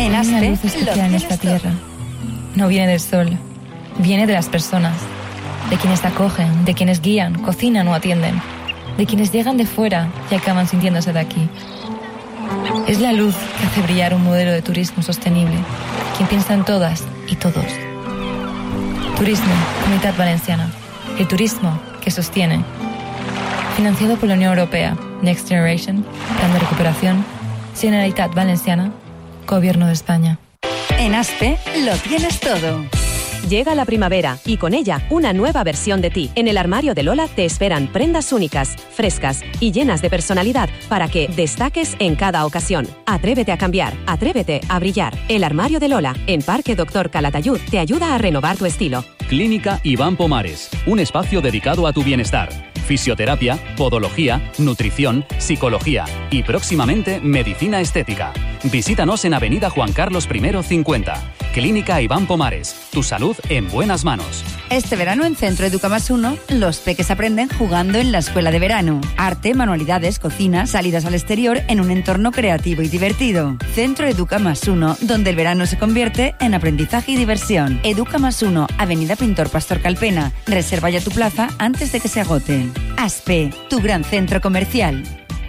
En Aspe, hay una luz especial en esta tierra. No viene del sol, viene de las personas, de quienes acogen, de quienes guían, cocinan o atienden, de quienes llegan de fuera y acaban sintiéndose de aquí. Es la luz que hace brillar un modelo de turismo sostenible, quien piensa en todas y todos. Turismo, Comunitat Valenciana. El turismo que sostiene. Financiado por la Unión Europea, Next Generation, Plan de Recuperación, Generalitat Valenciana, Gobierno de España. En Aspe lo tienes todo. Llega la primavera y con ella una nueva versión de ti. En el armario de Lola te esperan prendas únicas, frescas y llenas de personalidad para que destaques en cada ocasión. Atrévete a cambiar, atrévete a brillar. El armario de Lola, en Parque Doctor Calatayud, te ayuda a renovar tu estilo. Clínica Iván Pomares, un espacio dedicado a tu bienestar. Fisioterapia, podología, nutrición, psicología y próximamente medicina estética. Visítanos en Avenida Juan Carlos I 50. Clínica Iván Pomares, tu salud en buenas manos. Este verano en Centro Educa Más 1, los peques aprenden jugando en la escuela de verano. Arte, manualidades, cocina, salidas al exterior en un entorno creativo y divertido. Centro Educa Más 1, donde el verano se convierte en aprendizaje y diversión. Educa Más 1, Avenida Pintor Pastor Calpena. Reserva ya tu plaza antes de que se agoten. Aspe, tu gran centro comercial.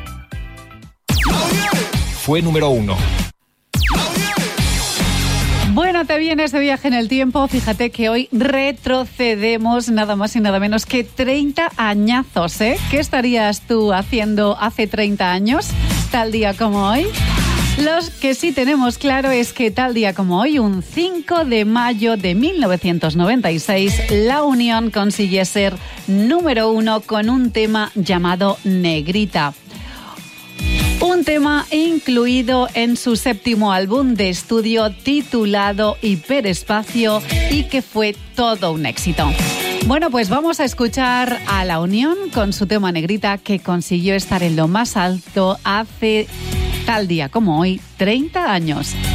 Fue número 1. Bueno, te viene ese viaje en el tiempo. Fíjate que hoy retrocedemos nada más y nada menos que 30 añazos, ¿eh? ¿Qué estarías tú haciendo hace 30 años, tal día como hoy? Los que sí tenemos claro es que tal día como hoy, un 5 de mayo de 1996, La Unión consigue ser número 1 con un tema llamado Negrita. Un tema incluido en su 7º álbum de estudio titulado Hiperespacio y que fue todo un éxito. Bueno, pues vamos a escuchar a La Unión con su tema Negrita, que consiguió estar en lo más alto hace tal día como hoy, 30 años.